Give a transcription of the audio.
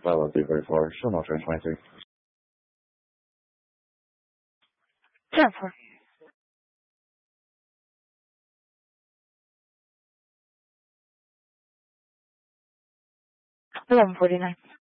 Bravo 334, show no train 23. 10-4. 149.